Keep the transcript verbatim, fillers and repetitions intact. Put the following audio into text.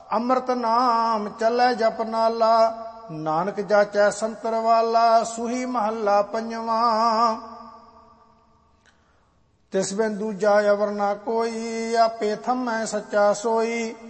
ਅੰਮ੍ਰਿਤ ਨਾਮ ਚੱਲੈ ਜਪ ਨਾਲਾ, ਨਾਨਕ ਜਾਚੈ ਸੰਤਰ ਵਾਲਾ। ਸੂਹੀ ਮਹੱਲਾ ਪੰਜਵਾਂ। ਤਿਸ ਬਿਨ ਦੂਜਾ ਅਵਰ ਨਾ ਕੋਈ, ਆਪੇ ਥੰਮੈ ਸੱਚਾ ਸੋਈ।